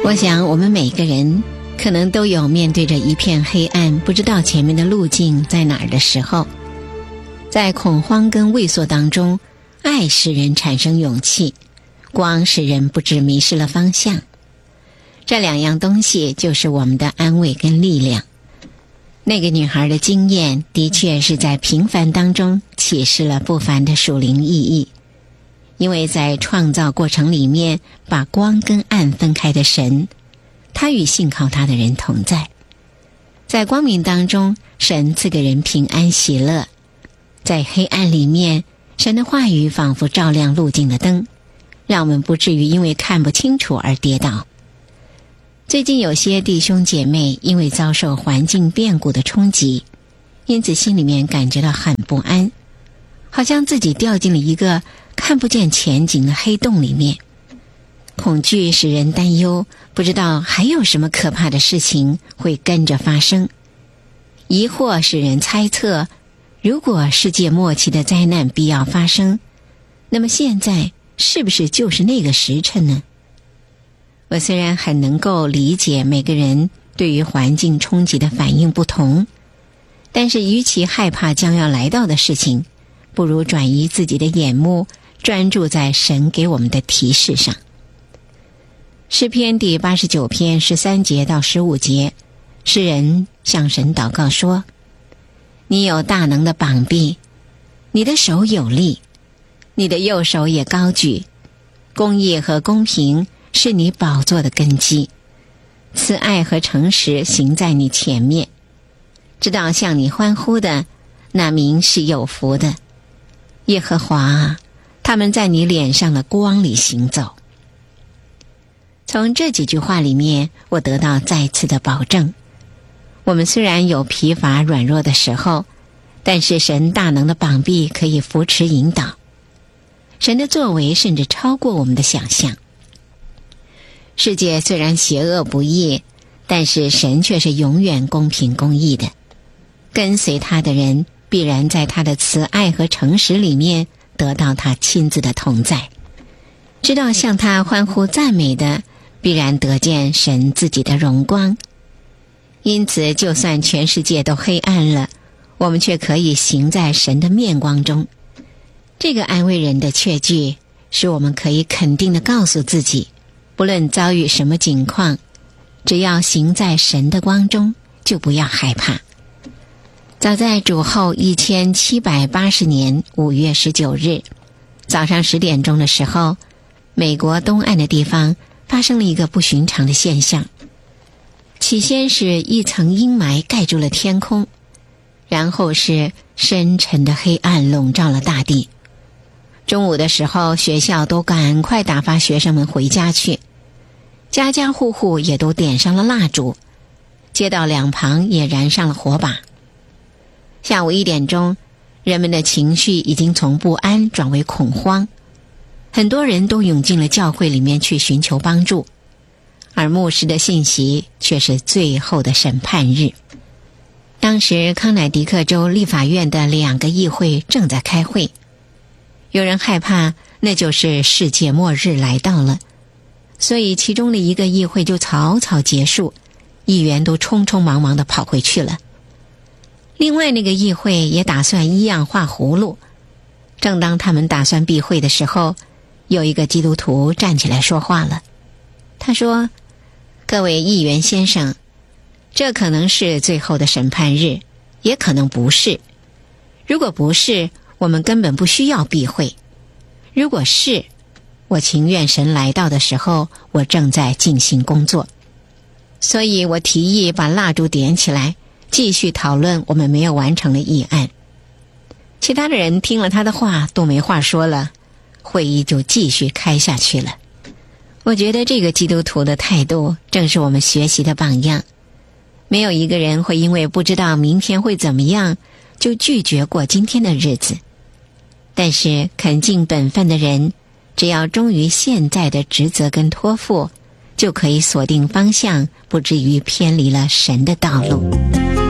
我想我们每个人可能都有面对着一片黑暗，不知道前面的路径在哪儿的时候。在恐慌跟畏缩当中，爱使人产生勇气，光使人不知迷失了方向。这两样东西就是我们的安慰跟力量。那个女孩的经验的确是在平凡当中启示了不凡的属灵意义，因为在创造过程里面把光跟暗分开的神，他与信靠他的人同在。在光明当中，神赐给人平安喜乐；在黑暗里面，神的话语仿佛照亮路径的灯，让我们不至于因为看不清楚而跌倒。最近有些弟兄姐妹因为遭受环境变故的冲击，因此心里面感觉到很不安，好像自己掉进了一个看不见前景的黑洞里面。恐惧使人担忧，不知道还有什么可怕的事情会跟着发生。疑惑使人猜测，如果世界末期的灾难必要发生，那么现在是不是就是那个时辰呢？我虽然很能够理解每个人对于环境冲击的反应不同，但是与其害怕将要来到的事情，不如转移自己的眼目，专注在神给我们的提示上。诗篇第89篇13节到15节，诗人向神祷告说：你有大能的膀臂，你的手有力，你的右手也高举，公义和公平是你宝座的根基，慈爱和诚实行在你前面。知道向你欢呼的，那民是有福的。耶和华啊，他们在你脸上的光里行走。从这几句话里面，我得到再次的保证。我们虽然有疲乏软弱的时候，但是神大能的膀臂可以扶持引导。神的作为甚至超过我们的想象。世界虽然邪恶不义，但是神却是永远公平公义的。跟随他的人必然在他的慈爱和诚实里面得到他亲自的同在。知道向他欢呼赞美的，必然得见神自己的荣光。因此就算全世界都黑暗了，我们却可以行在神的面光中。这个安慰人的确据，使我们可以肯定地告诉自己，不论遭遇什么境况，只要行在神的光中，就不要害怕。早在主后1780年5月19日早上10点钟的时候，美国东岸的地方发生了一个不寻常的现象。起先是一层阴霾盖住了天空，然后是深沉的黑暗笼罩了大地。中午的时候，学校都赶快打发学生们回家去，家家户户也都点上了蜡烛，街道两旁也燃上了火把。下午1点钟，人们的情绪已经从不安转为恐慌，很多人都涌进了教会里面去寻求帮助，而牧师的信息却是最后的审判日。当时康乃狄克州立法院的2个议会正在开会，有人害怕那就是世界末日来到了，所以其中的一个议会就草草结束，议员都匆匆忙忙地跑回去了。另外那个议会也打算一样画葫芦。正当他们打算闭会的时候，有一个基督徒站起来说话了。他说：各位议员先生，这可能是最后的审判日，也可能不是。如果不是，我们根本不需要闭会。如果是，我情愿神来到的时候，我正在进行工作。所以我提议把蜡烛点起来，继续讨论我们没有完成的议案。其他的人听了他的话都没话说了，会议就继续开下去了。我觉得这个基督徒的态度正是我们学习的榜样。没有一个人会因为不知道明天会怎么样，就拒绝过今天的日子。但是肯尽本分的人，只要忠于现在的职责跟托付，就可以锁定方向，不至于偏离了神的道路。